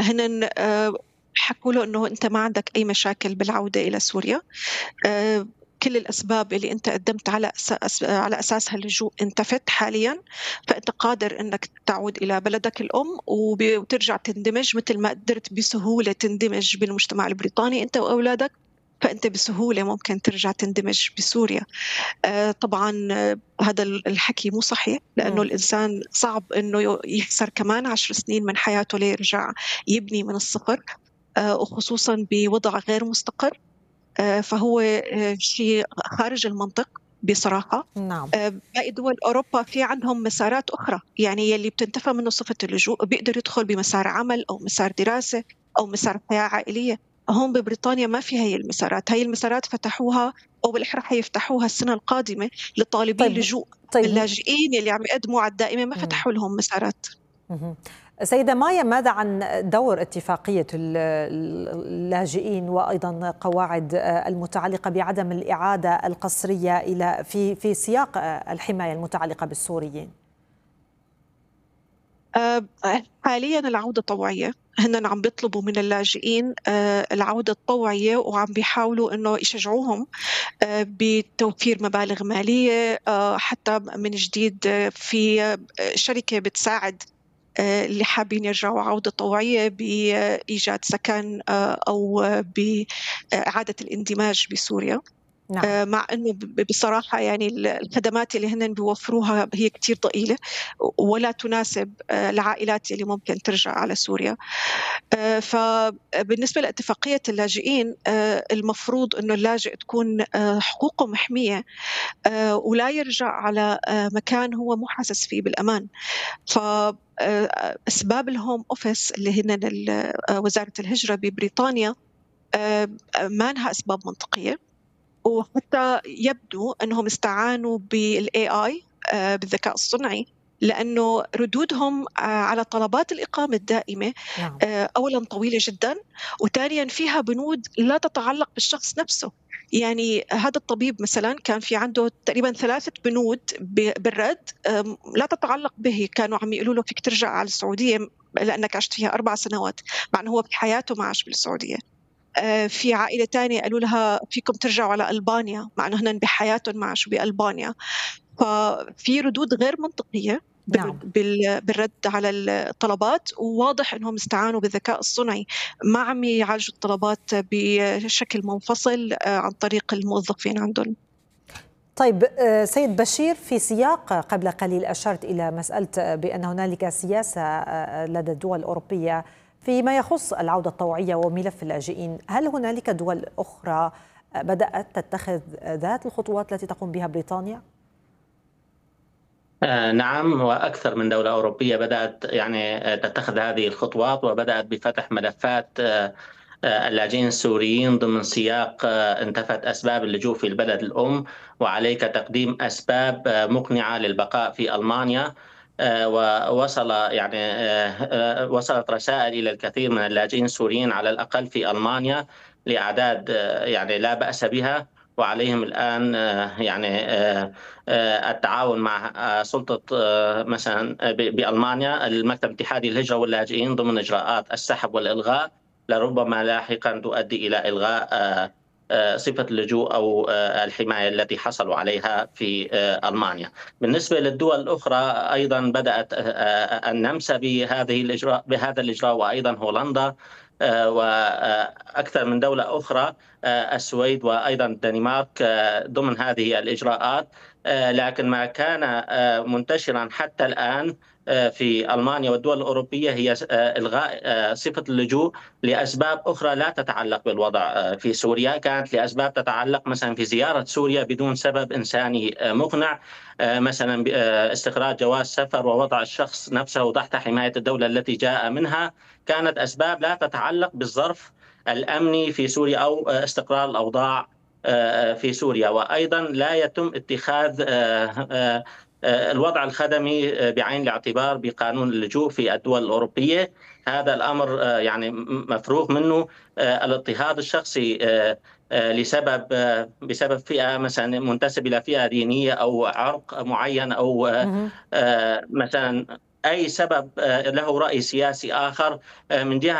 هن حكوا له إنه أنت ما عندك أي مشاكل بالعودة إلى سوريا. كل الأسباب اللي أنت قدّمت على أساسها اللجوء انتفت حاليًا، فأنت قادر إنك تعود إلى بلدك الأم وترجع تندمج متل ما قدرت بسهولة تندمج بالمجتمع البريطاني أنت وأولادك، فأنت بسهولة ممكن ترجع تندمج بسوريا. طبعًا هذا الحكي مو صحيح، لأنه إمم. الإنسان صعب إنه يخسر كمان 10 سنين من حياته ليرجع يبني من الصفر، وخصوصًا بوضع غير مستقر. فهو شيء خارج المنطق بصراحة. نعم. باقي دول أوروبا في عندهم مسارات أخرى، يعني يلّي بتنتفى منه صفة اللجوء بيقدر يدخل بمسار عمل أو مسار دراسة أو مسار حياة عائلية. هون ببريطانيا ما في هي المسارات، هي المسارات فتحوها أو بالأحرى حيفتحوها السنة القادمة لطالبي طيب اللجوء. طيب اللاجئين يلّي عم يقدموا على الدائمة ما إمم. فتحوا لهم مسارات. اهم. سيدة مايا، ماذا عن دور اتفاقية اللاجئين وأيضا قواعد المتعلقة بعدم الإعادة القسرية إلى في سياق الحماية المتعلقة بالسوريين؟ آآ حاليًا العودة طوعية، هنّن عم بيطلبوا من اللاجئين العودة الطوعية وعم بيحاولوا إنه يشجعوهم بتوفير مبالغ مالية. حتى من جديد في شركة بتساعد اللي حابين يرجعوا عودة طوعية بإيجاد سكن أو بإعادة الاندماج بسوريا. نعم. مع إنه بصراحة يعني الخدمات اللي هنّن بيوفروها هي كتير ضئيلة ولا تناسب العائلات اللي ممكن ترجع على سوريا. فبالنسبة لاتفاقية اللاجئين المفروض إنه اللاجئ تكون حقوقه محمية ولا يرجع على مكان هو مو حاسس فيه بالأمان. ف أسباب الhome office اللي هن وزارة الهجرة ببريطانيا ما لها أسباب منطقية، وحتى يبدو أنهم استعانوا بالAI بالذكاء الصنعي، لأنه ردودهم على طلبات الإقامة الدائمة نعم. أولًا طويلة جدًا، وثانيًا فيها بنود لا تتعلق بالشخص نفسه. يعني هذا الطبيب مثلًا كان في عنده تقريبًا 3 بنود بالرد لا تتعلق به، كانوا عم يقولوا له فيك ترجع على السعودية لأنك عشت فيها 4 سنوات، مع إنه هو بحياته ما عاش بالسعودية. في عائلة تانية قالوا لها فيكم ترجعوا على ألبانيا، مع إنه هُنن بحياتهم ما عاشوا بألبانيا. ففي ردود غير منطقية نعم. بالرد على الطلبات، وواضح إنهم استعانوا بالذكاء الصنعي، ما عم يعالجوا الطلبات بشكل منفصل عن طريق الموظفين عندهم. طيب سيد بشير، في سياق قبل قليل أشرت إلى مسألة بأن هنالك سياسة لدى الدول الأوروبية فيما يخص العودة الطوعية وملف اللاجئين، هل هنالك دول أخرى بدأت تتخذ ذات الخطوات التي تقوم بها بريطانيا؟ نعم، وأكثر من دولة أوروبية بدأت يعني تتخذ هذه الخطوات، وبدأت بفتح ملفات اللاجئين السوريين ضمن سياق انتفت أسباب اللجوء في البلد الأم، وعليك تقديم أسباب مقنعة للبقاء في ألمانيا. ووصل يعني وصلت رسائل إلى الكثير من اللاجئين السوريين على الأقل في ألمانيا لأعداد يعني لا بأس بها، وعليهم الآن يعني التعاون مع سلطة مثلا بألمانيا المكتب الاتحادي للهجرة واللاجئين ضمن إجراءات السحب والإلغاء، لربما لاحقا تؤدي إلى إلغاء صفة اللجوء أو الحماية التي حصلوا عليها في ألمانيا. بالنسبة للدول الأخرى أيضا بدأت النمسا بهذا الإجراء، وأيضا هولندا، وأكثر من دولة أخرى، السويد وأيضا الدنمارك، ضمن هذه الإجراءات. لكن ما كان منتشرا حتى الآن في ألمانيا والدول الأوروبية هي إلغاء صفة اللجوء لأسباب أخرى لا تتعلق بالوضع في سوريا، كانت لأسباب تتعلق مثلا في زيارة سوريا بدون سبب إنساني مقنع، مثلا استخراج جواز سفر ووضع الشخص نفسه تحت حماية الدولة التي جاء منها، كانت أسباب لا تتعلق بالظرف الأمني في سوريا أو استقرار الأوضاع في سوريا. وأيضا لا يتم اتخاذ الوضع الخدمي بعين الاعتبار بقانون اللجوء في الدول الأوروبية. هذا الأمر يعني مفروغ منه. الاضطهاد الشخصي بسبب فئة مثلا منتسب إلى فئة دينية أو عرق معين أو مهم. مثلا أي سبب له رأي سياسي آخر من جهة